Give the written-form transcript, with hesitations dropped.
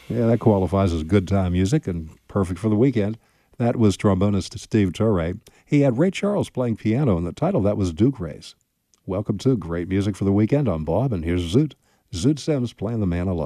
Yeah, that qualifies as good time music and perfect for the weekend. That was trombonist Steve Torre. He had Ray Charles playing piano, and the title of that was Duke Race. Welcome to Great Music for the Weekend. I'm Bob, and here's Zoot. Zoot Sims playing The Man I Love.